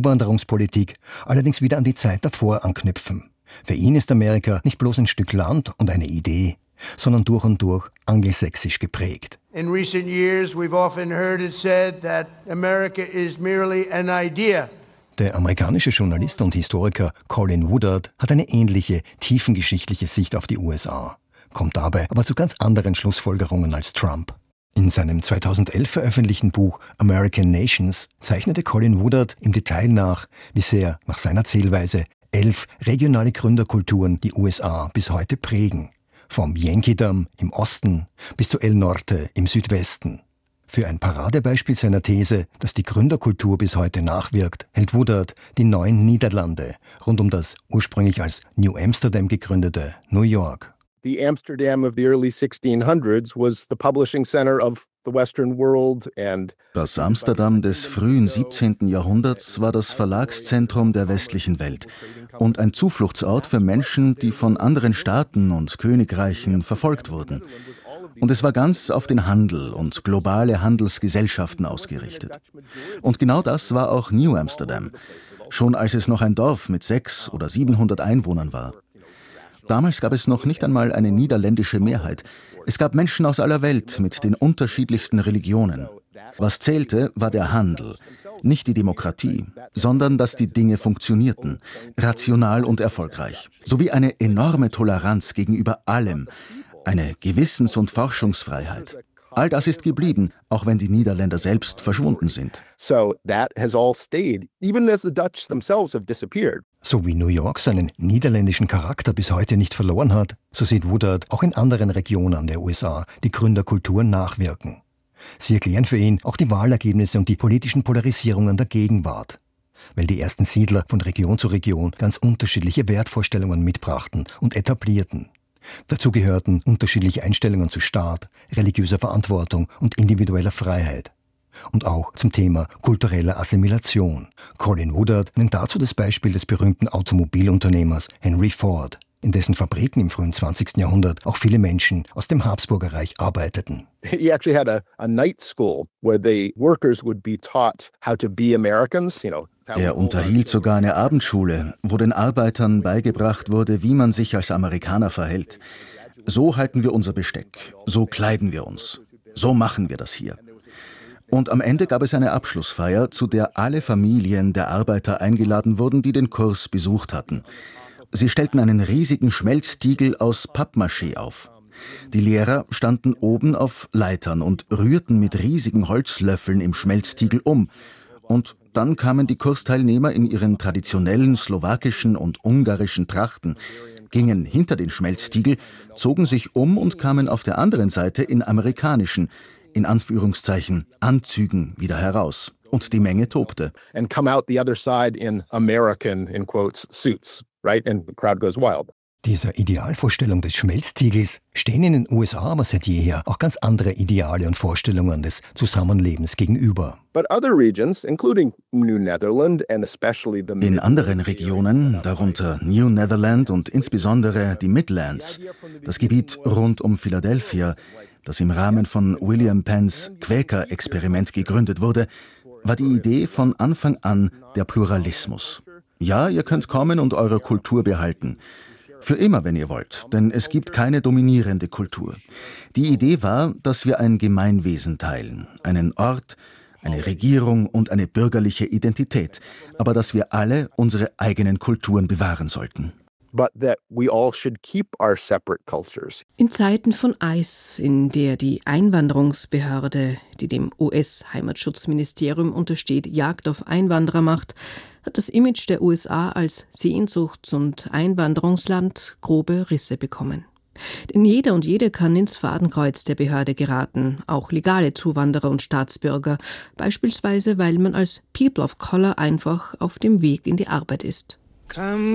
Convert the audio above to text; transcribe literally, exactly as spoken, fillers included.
Zuwanderungspolitik allerdings wieder an die Zeit davor anknüpfen. Für ihn ist Amerika nicht bloß ein Stück Land und eine Idee, sondern durch und durch angelsächsisch geprägt. In recent years we've often heard it said that America is merely an idea. Der amerikanische Journalist und Historiker Colin Woodard hat eine ähnliche, tiefengeschichtliche Sicht auf die U S A, kommt dabei aber zu ganz anderen Schlussfolgerungen als Trump. In seinem zweitausendelf veröffentlichten Buch American Nations zeichnete Colin Woodard im Detail nach, wie sehr, nach seiner Zählweise, elf regionale Gründerkulturen die U S A bis heute prägen. Vom Yankeedom im Osten bis zu El Norte im Südwesten. Für ein Paradebeispiel seiner These, dass die Gründerkultur bis heute nachwirkt, hält Woodard die neuen Niederlande rund um das ursprünglich als New Amsterdam gegründete New York. The Amsterdam of the early sixteen hundreds was the publishing center of the Western world and Das Amsterdam des frühen siebzehnten Jahrhunderts war das Verlagszentrum der westlichen Welt und ein Zufluchtsort für Menschen, die von anderen Staaten und Königreichen verfolgt wurden. Und es war ganz auf den Handel und globale Handelsgesellschaften ausgerichtet. Und genau das war auch New Amsterdam, schon als es noch ein Dorf mit sechshundert oder siebenhundert Einwohnern war. Damals gab es noch nicht einmal eine niederländische Mehrheit. Es gab Menschen aus aller Welt mit den unterschiedlichsten Religionen. Was zählte, war der Handel, nicht die Demokratie, sondern dass die Dinge funktionierten, rational und erfolgreich, sowie eine enorme Toleranz gegenüber allem, eine Gewissens- und Forschungsfreiheit. All das ist geblieben, auch wenn die Niederländer selbst verschwunden sind. so that has all stayed, even as the Dutch themselves have disappeared. So wie New York seinen niederländischen Charakter bis heute nicht verloren hat, so sieht Woodard auch in anderen Regionen der U S A die Gründerkultur nachwirken. Sie erklären für ihn auch die Wahlergebnisse und die politischen Polarisierungen der Gegenwart. Weil die ersten Siedler von Region zu Region ganz unterschiedliche Wertvorstellungen mitbrachten und etablierten. Dazu gehörten unterschiedliche Einstellungen zu Staat, religiöser Verantwortung und individueller Freiheit. Und auch zum Thema kultureller Assimilation. Colin Woodard nennt dazu das Beispiel des berühmten Automobilunternehmers Henry Ford, in dessen Fabriken im frühen zwanzigsten Jahrhundert auch viele Menschen aus dem Habsburgerreich arbeiteten. He actually had a, a night school where the workers would be taught how to be Americans, you know. Er unterhielt sogar eine Abendschule, wo den Arbeitern beigebracht wurde, wie man sich als Amerikaner verhält. So halten wir unser Besteck, so kleiden wir uns, so machen wir das hier. Und am Ende gab es eine Abschlussfeier, zu der alle Familien der Arbeiter eingeladen wurden, die den Kurs besucht hatten. Sie stellten einen riesigen Schmelztiegel aus Pappmaché auf. Die Lehrer standen oben auf Leitern und rührten mit riesigen Holzlöffeln im Schmelztiegel um. Und dann kamen die Kursteilnehmer in ihren traditionellen slowakischen und ungarischen Trachten, gingen hinter den Schmelztiegel, zogen sich um und kamen auf der anderen Seite in amerikanischen, in Anführungszeichen, Anzügen wieder heraus. Und die Menge tobte. And come out the other side in American, in quotes, suits, right? And the crowd goes wild. Dieser Idealvorstellung des Schmelztiegels stehen in den U S A aber seit jeher auch ganz andere Ideale und Vorstellungen des Zusammenlebens gegenüber. But other regions, including New Netherland and especially the In anderen Regionen, darunter New Netherland und insbesondere die Midlands, das Gebiet rund um Philadelphia, das im Rahmen von William Penns Quäker-Experiment gegründet wurde, war die Idee von Anfang an der Pluralismus. Ja, ihr könnt kommen und eure Kultur behalten. Für immer, wenn ihr wollt, denn es gibt keine dominierende Kultur. Die Idee war, dass wir ein Gemeinwesen teilen, einen Ort, eine Regierung und eine bürgerliche Identität, aber dass wir alle unsere eigenen Kulturen bewahren sollten. but that we all should keep our separate cultures. In Zeiten von ICE, in der die Einwanderungsbehörde, die dem U S-Heimatschutzministerium untersteht, Jagd auf Einwanderer macht, hat das Image der U S A als Sehnsuchts- und Einwanderungsland grobe Risse bekommen. Denn jeder und jede kann ins Fadenkreuz der Behörde geraten, auch legale Zuwanderer und Staatsbürger, beispielsweise weil man als People of Color einfach auf dem Weg in die Arbeit ist. Come